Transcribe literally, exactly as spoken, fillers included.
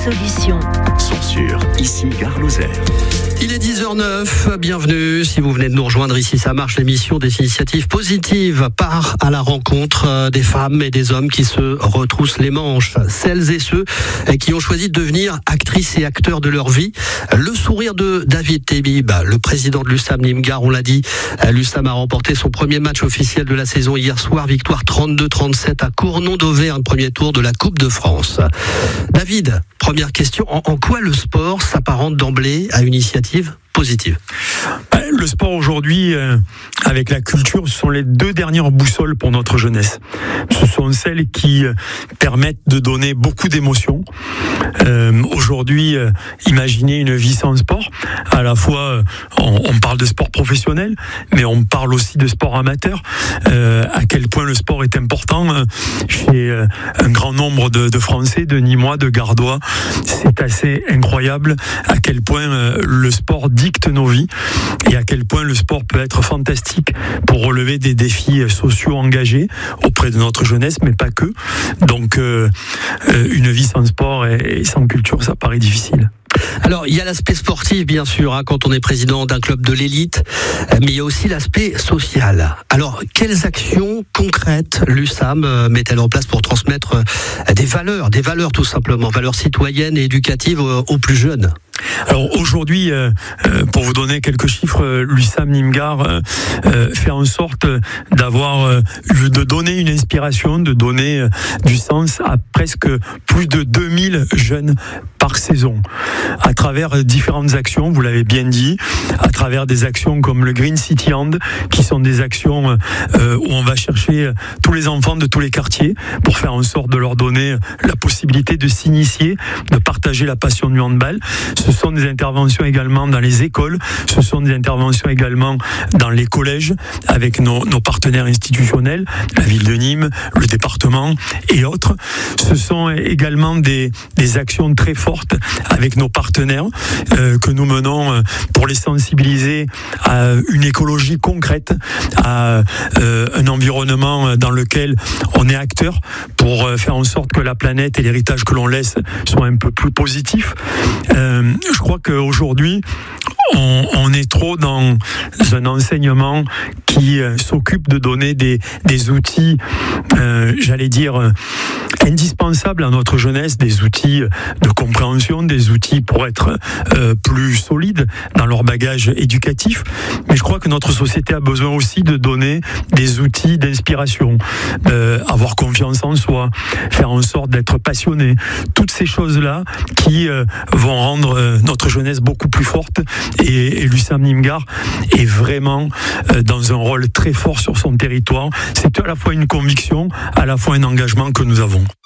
solutions sont sur Ici Gare Lozère. Il est dix heures neuf, bienvenue. Si vous venez de nous rejoindre, ici ça marche, l'émission des initiatives positives part à la rencontre des femmes et des hommes qui se retroussent les manches. Celles et ceux qui ont choisi de devenir actrices et acteurs de leur vie. Le sourire de David Tebib, le président de l'U S A M Nîmes-Gard, on l'a dit, l'U S A M a remporté son premier match officiel de la saison hier soir, victoire trente-deux trente-sept à Cournon d'Auvergne, premier tour de la Coupe de France. David, première question, en, en quoi le sport s'apparente d'emblée à une initiative positive? Le sport aujourd'hui, euh, avec la culture, ce sont les deux dernières boussoles pour notre jeunesse. Ce sont celles qui euh, permettent de donner beaucoup d'émotions. Euh, aujourd'hui, euh, imaginez une vie sans sport. À la fois, euh, on, on parle de sport professionnel, mais on parle aussi de sport amateur. Euh, à quel point le sport est important euh, chez euh, un grand nombre de, de Français, de Nîmois, de Gardois. C'est assez incroyable à quel point euh, le sport dicte nos vies et à quel point le sport peut être fantastique pour relever des défis sociaux engagés auprès de notre jeunesse, mais pas que. Donc, euh, une vie sans sport et sans culture, ça paraît difficile. Alors, il y a l'aspect sportif, bien sûr, hein, quand on est président d'un club de l'élite, mais il y a aussi l'aspect social. Alors, quelles actions concrètes l'U S A M met-elle en place pour transmettre des valeurs, des valeurs tout simplement, valeurs citoyennes et éducatives aux, aux plus jeunes? Alors aujourd'hui, euh, pour vous donner quelques chiffres, l'U S A M Nîmes-Gard euh, euh, fait en sorte d'avoir, euh, de donner une inspiration, de donner euh, du sens à presque plus de deux mille jeunes par saison, à travers différentes actions, vous l'avez bien dit, à travers des actions comme le Green City Hand, qui sont des actions euh, où on va chercher tous les enfants de tous les quartiers pour faire en sorte de leur donner la possibilité de s'initier, de partager la passion du handball. Ce sont des interventions également dans les écoles, ce sont des interventions également dans les collèges avec nos, nos partenaires institutionnels, la ville de Nîmes, le département et autres. Ce sont également des, des actions très fortes avec nos partenaires euh, que nous menons euh, pour les sensibiliser à une écologie concrète, à euh, un environnement dans lequel on est acteur pour euh, faire en sorte que la planète et l'héritage que l'on laisse soient un peu plus positifs. Euh, je crois qu'aujourd'hui, on, on est trop dans un enseignement qui euh, s'occupe de donner des, des outils, euh, j'allais dire, euh, indispensables à notre jeunesse, des outils de compréhension, des outils pour être euh, plus solides dans leur bagage éducatif. Mais je crois que notre société a besoin aussi de donner des outils d'inspiration, euh, avoir confiance en soi, faire en sorte d'être passionné. Toutes ces choses-là qui euh, vont rendre euh, notre jeunesse beaucoup plus forte. Et, et l'U S A M Nîmes-Gard est vraiment euh, dans un rôle très fort sur son territoire. C'est à la fois une conviction, à la fois un engagement que nous avons.